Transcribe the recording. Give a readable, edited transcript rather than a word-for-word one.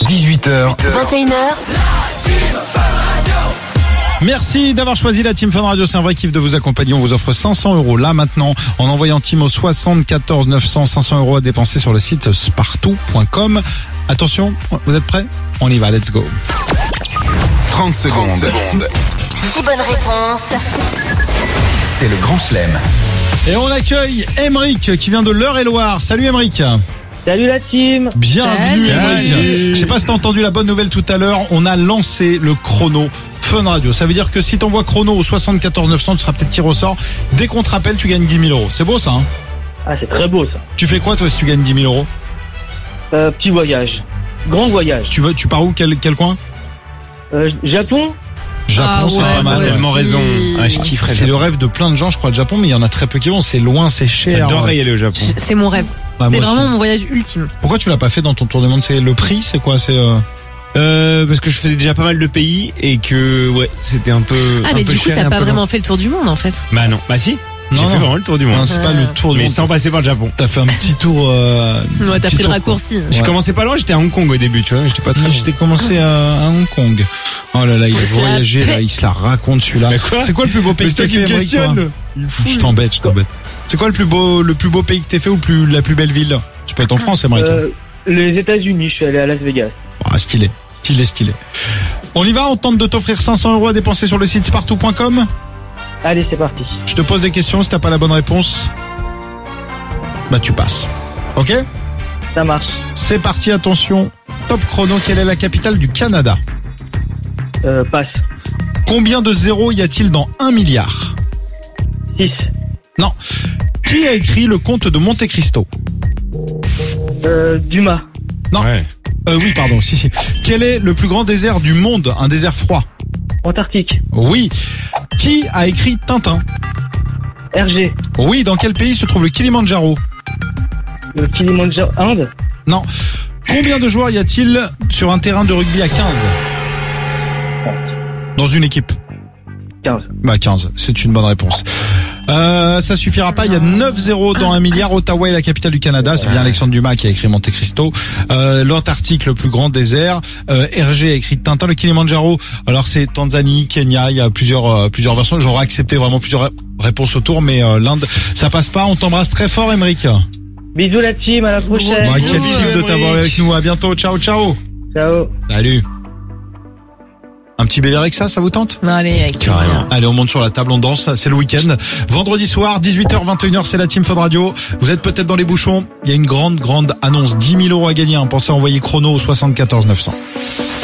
18h, 21h. Merci d'avoir choisi la Team Fun Radio, c'est un vrai kiff de vous accompagner. On vous offre 500 € là maintenant en envoyant Team au 74 900, 500 € à dépenser sur le site spartou.com. Attention, vous êtes prêts? On y va, let's go. 30 secondes. 6 bonnes réponses. C'est le Grand Chelem. Et on accueille Emeric qui vient de l'Eure-et-Loire. Salut Emeric. Salut la team. Bienvenue Emeric. Salut. Je sais pas si t'as entendu la bonne nouvelle tout à l'heure, on a lancé le chrono Fun Radio. Ça veut dire que si t'envoies chrono au 74 900, tu seras peut-être tiré au sort. Dès qu'on te rappelle, tu gagnes 10 000 €. C'est beau ça, hein? Ah, c'est très beau ça. Tu fais quoi toi si tu gagnes 10 000 €? Petit voyage. Grand voyage. Tu pars où? Quel coin? Japon. Japon, c'est pas mal. Tellement raison. Ah, je kifferais. C'est le rêve de plein de gens, je crois, le Japon, mais il y en a très peu qui vont. C'est loin, c'est cher. J'adorerais y aller au Japon. C'est mon rêve. Bah, C'est moi vraiment aussi. mon voyage ultime. Pourquoi tu l'as pas fait dans ton tour du monde? C'est le prix, c'est quoi? C'est Parce que je faisais déjà pas mal de pays et que ouais, c'était un peu. Ah, mais un peu du coup, cher et t'as un pas peu vraiment long. fait le tour du monde, en fait. Bah non, bah si. J'ai Non, fait non. vraiment le tour du monde. Non, c'est pas le tour du Mais monde. sans passer par le Japon. T'as fait un petit tour. Ouais, t'as petit pris le tour, raccourci. J'ai Ouais. commencé pas loin, j'étais à Hong Kong au début, tu vois, mais j'étais pas très loin. J'étais commencé à Hong Kong. Oh là là, il a C'est la voyagé, paix. là, il se la raconte celui-là. Mais quoi? C'est quoi le plus beau pays Mais que c'est t'as toi qui fait, me Emeric, toi questionnes. Je t'embête. C'est quoi le plus beau pays que t'as fait ou la plus belle ville? Tu peux être en France, Emeric. Les États-Unis. Je suis allé à Las Vegas. Ah, stylé. On y va, on tente de t'offrir 500 € à dépenser sur le site spartou.com. Allez, c'est parti. Je te pose des questions, si t'as pas la bonne réponse, bah tu passes. Ok? Ça marche. C'est parti, attention. Top chrono, quelle est la capitale du Canada? Passe. Combien de zéros y a-t-il dans 1 milliard? 6. Non. Qui a écrit le Comte de Monte Cristo? Dumas. Non. Ouais. Oui, pardon, si. Quel est le plus grand désert du monde? Un désert froid? Antarctique. Oui. Qui a écrit Tintin? RG. Oui, dans quel pays se trouve le Kilimandjaro? Kilimanjaro. Inde. Non. Combien de joueurs y a-t-il sur un terrain de rugby à 15? Dans une équipe? 15. Bah 15, c'est une bonne réponse. Ça suffira pas, il y a 9-0 dans 1 milliard. Ottawa est la capitale du Canada, c'est bien Alexandre Dumas qui a écrit Monte Cristo. L'Antarctique, le plus grand désert. Hergé a écrit Tintin. Le Kilimandjaro, alors c'est Tanzanie, Kenya, il y a plusieurs versions. J'aurais accepté vraiment plusieurs réponses autour, mais l'Inde, ça passe pas. On t'embrasse très fort, Emeric. Bisous la team, à la prochaine. Bah, quel bisous, kiff de t'avoir Emeric. avec nous. À bientôt, ciao. Ciao. Salut. Un petit bébé avec ça vous tente? Non, allez, avec plaisir. Allez, on monte sur la table, on danse, c'est le week-end. Vendredi soir, 18h, 21h, c'est la Team Fun Radio. Vous êtes peut-être dans les bouchons. Il y a une grande annonce. 10 000 € à gagner. Pensez à envoyer chrono au 74 900.